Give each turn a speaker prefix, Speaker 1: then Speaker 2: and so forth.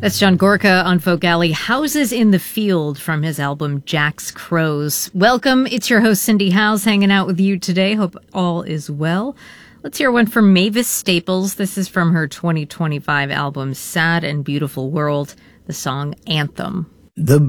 Speaker 1: That's John Gorka on Folk Alley. Houses in the Field from his album Jack's Crows. Welcome. It's your host, Cindy Howes, hanging out with you today. Hope all is well. Let's hear one from Mavis Staples. This is from her 2025 album, Sad and Beautiful World, the song Anthem.
Speaker 2: The